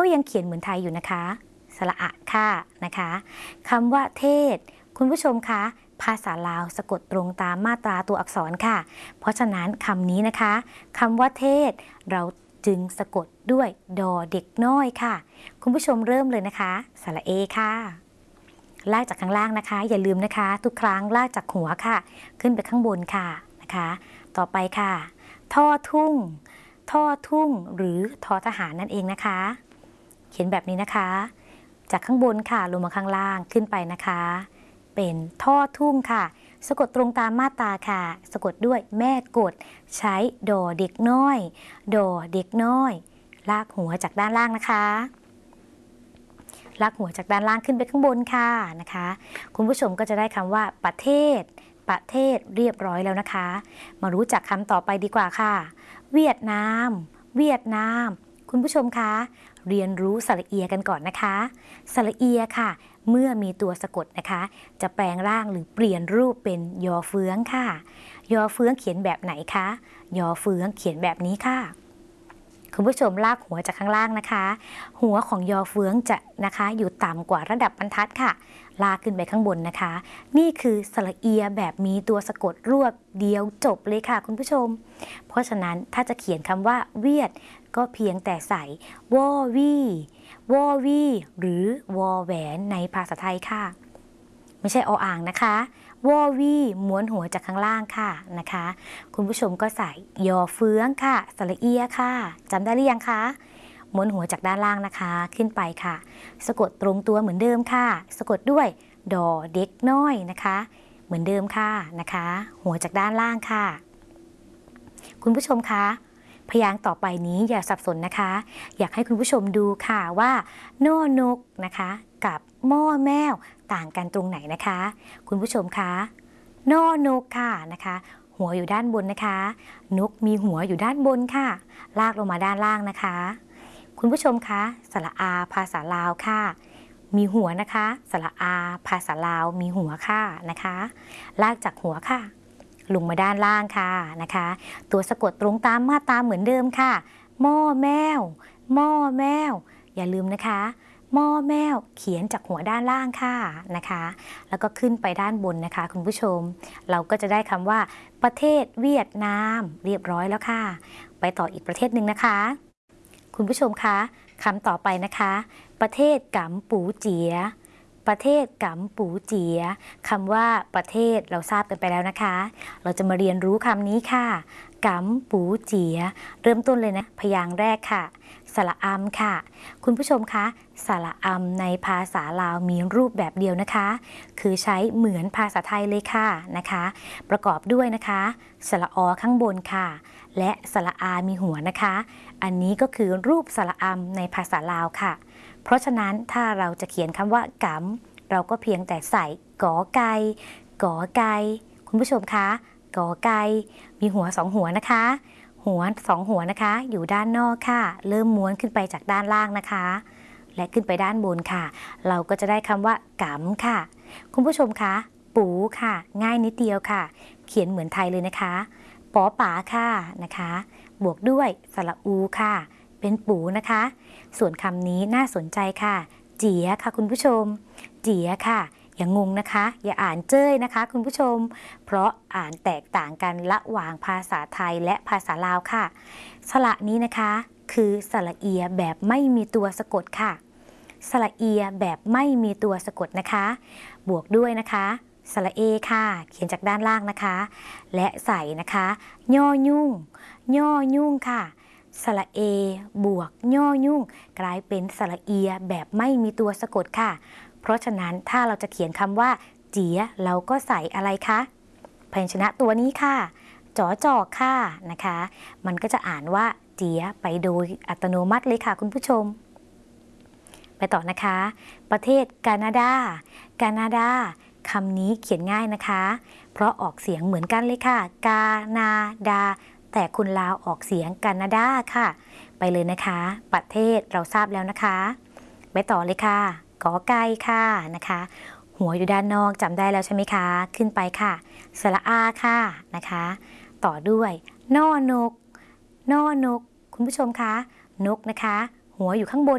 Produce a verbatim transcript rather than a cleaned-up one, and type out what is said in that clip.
เขายังเขียนเหมือนไทยอยู่นะคะสระอะค่ะนะคะคำว่าเทศคุณผู้ชมคะภาษาลาวสะกดตรงตามมาตราตัวอักษรค่ะเพราะฉะนั้นคำนี้นะคะคำว่าเทศเราจึงสะกดด้วยดอเด็กน้อยค่ะคุณผู้ชมเริ่มเลยนะคะสระเอค่ะลากจากข้างล่างนะคะอย่าลืมนะคะทุกครั้งลากจากหัวค่ะขึ้นไปข้างบนค่ะนะคะต่อไปค่ะท่อทุ่งท่อทุ่งหรือทอทหารนั่นเองนะคะเขียนแบบนี้นะคะจากข้างบนค่ะลงมาข้างล่างขึ้นไปนะคะเป็นท่อทุ่งค่ะสะกดตรงตามมาตราค่ะสะกดด้วยแม่กดใช้ดอเด็กน้อยดอเด็กน้อยลากหัวจากด้านล่างนะคะลากหัวจากด้านล่างขึ้นไปข้างบนค่ะนะคะคุณผู้ชมก็จะได้คำว่าประเทศประเทศเรียบร้อยแล้วนะคะมารู้จักคำต่อไปดีกว่าค่ะเวียดนามเวียดนามคุณผู้ชมคะเรียนรู้สระเอียกันก่อนนะคะสระเอียค่ะเมื่อมีตัวสะกดนะคะจะแปลงร่างหรือเปลี่ยนรูปเป็นยอเฟื้องค่ะยอเฟื้องเขียนแบบไหนคะยอเฟื้องเขียนแบบนี้ค่ะคุณผู้ชมลากหัวจากข้างล่างนะคะหัวของยอเฟื้องจะนะคะอยู่ต่ำกว่าระดับบรรทัดค่ะลากขึ้นไปข้างบนนะคะนี่คือสระเอียแบบมีตัวสะกดรวบเดียวจบเลยค่ะคุณผู้ชมเพราะฉะนั้นถ้าจะเขียนคำว่าเวียดก็เพียงแต่ใส่วอวีวอวีหรือวอแหวนในภาษาไทยค่ะไม่ใช่ออ่างนะคะวอวีม้วนหัวจากข้างล่างค่ะนะคะคุณผู้ชมก็ใส่ยอเฟื้องค่ะสระเอียค่ะจำได้หรือยังคะม้วนหัวจากด้านล่างนะคะขึ้นไปค่ะสะกดตรงตัวเหมือนเดิมค่ะสะกดด้วยดอเด็กน้อยนะคะเหมือนเดิมค่ะนะคะหัวจากด้านล่างค่ะคุณผู้ชมคะพยางค์ต่อไปนี้อย่าสับสนนะคะอยากให้คุณผู้ชมดูค่ะว่าโน่นกนะคะกับหม้อแมวต่างกันตรงไหนนะคะคุณผู้ชมคะโน่นกค่ะนะคะหัวอยู่ด้านบนนะคะนกมีหัวอยู่ด้านบนค่ะลากลงมาด้านล่างนะคะคุณผู้ชมคะสระอาภาษาลาวค่ะมีหัวนะคะสระอาภาษาลาวมีหัวค่ะนะคะลากจากหัวค่ะลงมาด้านล่างค่ะนะคะตัวสะกดตรงตามมาตราเหมือนเดิมค่ะหม้อแมวหม้อแมวอย่าลืมนะคะหม้อแมวเขียนจากหัวด้านล่างค่ะนะคะแล้วก็ขึ้นไปด้านบนนะคะคุณผู้ชมเราก็จะได้คำว่าประเทศเวียดนามเรียบร้อยแล้วค่ะไปต่ออีกประเทศหนึ่งนะคะคุณผู้ชมคะคำต่อไปนะคะประเทศกัมปูเจียประเทศกัมปูเจียคำว่าประเทศเราทราบกันไปแล้วนะคะเราจะมาเรียนรู้คำนี้ค่ะกัมปูเจียเริ่มต้นเลยนะพยางค์แรกค่ะสระอัมค่ะคุณผู้ชมคะสระอัมในภาษาลาวมีรูปแบบเดียวนะคะคือใช้เหมือนภาษาไทยเลยค่ะนะคะประกอบด้วยนะคะสระอข้างบนค่ะและสระอามีหัวนะคะอันนี้ก็คือรูปสระอัมในภาษาลาวค่ะเพราะฉะนั้นถ้าเราจะเขียนคำว่ากัมเราก็เพียงแต่ใส่กอไก่กอไก่คุณผู้ชมคะกอไก่มีหัวสองหัวนะคะหัวสองหัวนะคะอยู่ด้านนอกค่ะเริ่มม้วนขึ้นไปจากด้านล่างนะคะและขึ้นไปด้านบนค่ะเราก็จะได้คำว่ากัมค่ะคุณผู้ชมคะปูค่ะง่ายนิดเดียวค่ะเขียนเหมือนไทยเลยนะคะปอป๋าค่ะนะคะบวกด้วยสระอูค่ะเป็นปูนะคะส่วนคำนี้น่าสนใจค่ะเจี๋ยค่ะคุณผู้ชมเจี๋ยค่ะอย่างงงนะคะอย่าอ่านเจ้ยนะคะคุณผู้ชมเพราะอ่านแตกต่างกันระหว่างภาษาไทยและภาษาลาวค่ะสระนี้นะคะคือสระเอียแบบไม่มีตัวสะกดค่ะสระเอียแบบไม่มีตัวสะกดนะคะบวกด้วยนะคะสระเอค่ะเขียนจากด้านล่างนะคะและใส่นะคะย่อยุ่งย่อยุ่งค่ะสระเอบวกย่อยุ่งกลายเป็นสระเอียแบบไม่มีตัวสะกดค่ะเพราะฉะนั้นถ้าเราจะเขียนคำว่าเจี๋ยเราก็ใส่อะไรคะพยัญชนะตัวนี้ค่ะจอจอกค่ะนะคะมันก็จะอ่านว่าเจี๋ยไปโดยอัตโนมัติเลยค่ะคุณผู้ชมไปต่อนะคะประเทศแคนาดาแคนาดาคำนี้เขียนง่ายนะคะเพราะออกเสียงเหมือนกันเลยค่ะกานาดาแต่คนลาวออกเสียงแคนาดาค่ะไปเลยนะคะประเทศเราทราบแล้วนะคะไปต่อเลยค่ะกอไก่ค่ะนะคะหัวอยู่ด้านนอกจำได้แล้วใช่ไหมคะขึ้นไปค่ะสระอาค่ะนะคะต่อด้วยนอนกนอนกคุณผู้ชมคะนกนะคะหัวอยู่ข้างบน